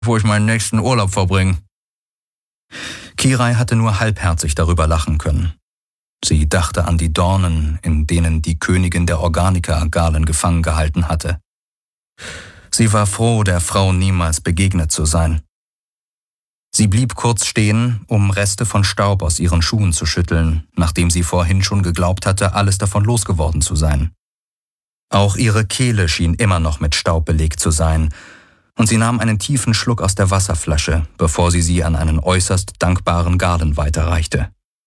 wo ich meinen nächsten Urlaub verbringe. Kirai hatte nur halbherzig darüber lachen können. Sie dachte an die Dornen, in denen die Königin der Organiker Galen gefangen gehalten hatte. Sie war froh, der Frau niemals begegnet zu sein. Sie blieb kurz stehen, um Reste von Staub aus ihren Schuhen zu schütteln, nachdem sie vorhin schon geglaubt hatte, alles davon losgeworden zu sein. Auch ihre Kehle schien immer noch mit Staub belegt zu sein, und sie nahm einen tiefen Schluck aus der Wasserflasche, bevor sie an einen äußerst dankbaren Galen weiterreichte.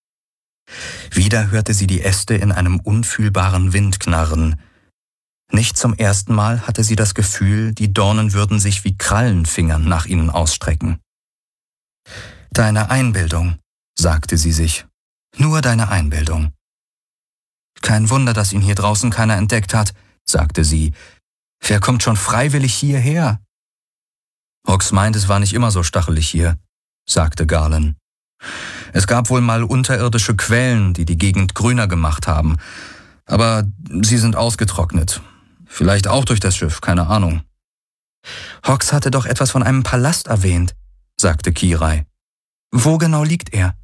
Wieder hörte sie die Äste in einem unfühlbaren Wind knarren. Nicht zum ersten Mal hatte sie das Gefühl, die Dornen würden sich wie Krallenfinger nach ihnen ausstrecken. »Deine Einbildung«, sagte sie sich, »nur deine Einbildung.« »Kein Wunder, dass ihn hier draußen keiner entdeckt hat«, sagte sie. »Wer kommt schon freiwillig hierher?« »Hox meint, es war nicht immer so stachelig hier«, sagte Galen. »Es gab wohl mal unterirdische Quellen, die die Gegend grüner gemacht haben. Aber sie sind ausgetrocknet. Vielleicht auch durch das Schiff, keine Ahnung.« »Hox hatte doch etwas von einem Palast erwähnt«, sagte Kirai. »Wo genau liegt er?«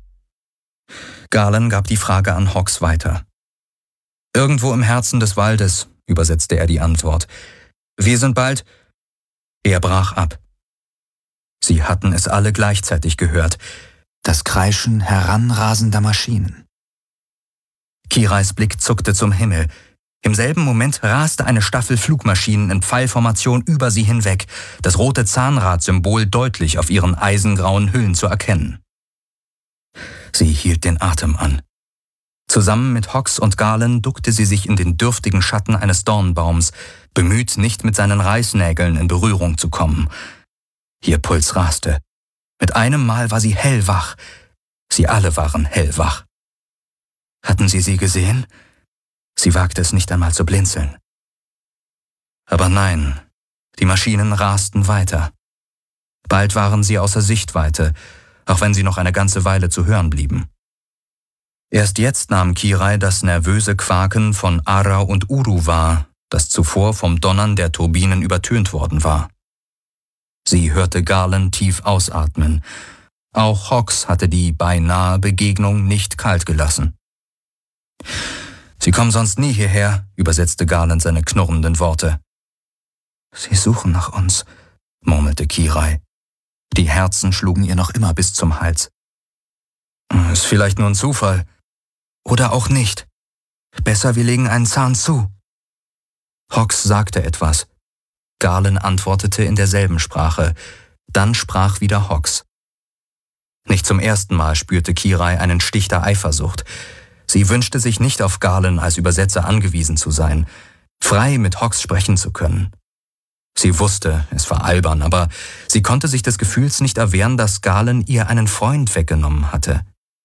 Galen gab die Frage an Hox weiter. »Irgendwo im Herzen des Waldes«, übersetzte er die Antwort. »Wir sind bald...« Er brach ab. Sie hatten es alle gleichzeitig gehört. Das Kreischen heranrasender Maschinen. Kirais Blick zuckte zum Himmel. Im selben Moment raste eine Staffel Flugmaschinen in Pfeilformation über sie hinweg, das rote Zahnradsymbol deutlich auf ihren eisengrauen Hüllen zu erkennen. Sie hielt den Atem an. Zusammen mit Hox und Galen duckte sie sich in den dürftigen Schatten eines Dornbaums, bemüht, nicht mit seinen Reißnägeln in Berührung zu kommen. Ihr Puls raste. Mit einem Mal war sie hellwach. Sie alle waren hellwach. Hatten sie gesehen? Sie wagte es nicht einmal zu blinzeln. Aber nein, die Maschinen rasten weiter. Bald waren sie außer Sichtweite, auch wenn sie noch eine ganze Weile zu hören blieben. Erst jetzt nahm Kirai das nervöse Quaken von Ara und Uru wahr, das zuvor vom Donnern der Turbinen übertönt worden war. Sie hörte Galen tief ausatmen. Auch Hox hatte die beinahe Begegnung nicht kalt gelassen. »Sie kommen sonst nie hierher«, übersetzte Galen seine knurrenden Worte. »Sie suchen nach uns«, murmelte Kirai. Die Herzen schlugen ihr noch immer bis zum Hals. »Ist vielleicht nur ein Zufall. Oder auch nicht. Besser, wir legen einen Zahn zu.« Hox sagte etwas. Galen antwortete in derselben Sprache. Dann sprach wieder Hox. Nicht zum ersten Mal spürte Kirai einen Stich der Eifersucht. Sie wünschte sich nicht auf Galen als Übersetzer angewiesen zu sein, frei mit Hox sprechen zu können. Sie wusste, es war albern, aber sie konnte sich des Gefühls nicht erwehren, dass Galen ihr einen Freund weggenommen hatte.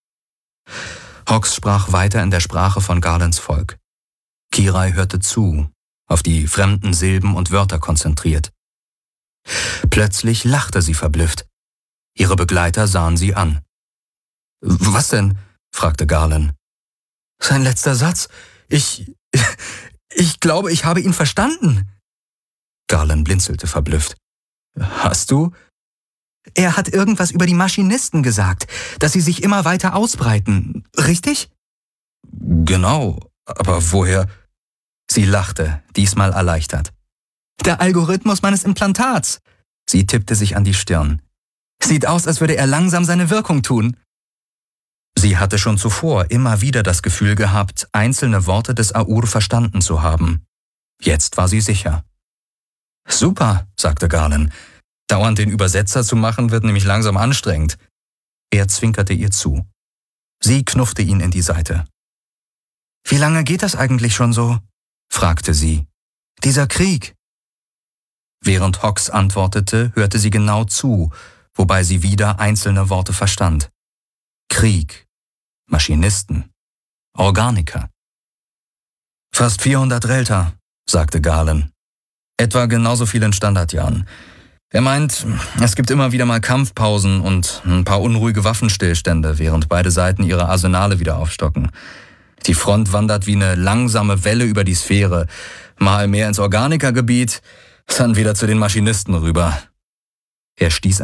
Hox sprach weiter in der Sprache von Galens Volk. Kirai hörte zu, auf die fremden Silben und Wörter konzentriert. Plötzlich lachte sie verblüfft. Ihre Begleiter sahen sie an. »Was denn?« fragte Galen. »Sein letzter Satz. Ich glaube, ich habe ihn verstanden.« Galen blinzelte verblüfft. »Hast du?« »Er hat irgendwas über die Maschinisten gesagt, dass sie sich immer weiter ausbreiten, richtig?« »Genau, aber woher?« Sie lachte, diesmal erleichtert. »Der Algorithmus meines Implantats!« Sie tippte sich an die Stirn. »Sieht aus, als würde er langsam seine Wirkung tun.« Sie hatte schon zuvor immer wieder das Gefühl gehabt, einzelne Worte des Aur verstanden zu haben. Jetzt war sie sicher. »Super«, sagte Galen. »Dauernd den Übersetzer zu machen, wird nämlich langsam anstrengend.« Er zwinkerte ihr zu. Sie knuffte ihn in die Seite. »Wie lange geht das eigentlich schon so?« fragte sie. »Dieser Krieg?« Während Hox antwortete, hörte sie genau zu, wobei sie wieder einzelne Worte verstand. Krieg, Maschinisten, Organiker. »Fast 400 Relta«, sagte Galen. »Etwa genauso viel in Standardjahren. Er meint, es gibt immer wieder mal Kampfpausen und ein paar unruhige Waffenstillstände, während beide Seiten ihre Arsenale wieder aufstocken. Die Front wandert wie eine langsame Welle über die Sphäre, mal mehr ins Organikergebiet, dann wieder zu den Maschinisten rüber.« Er stieß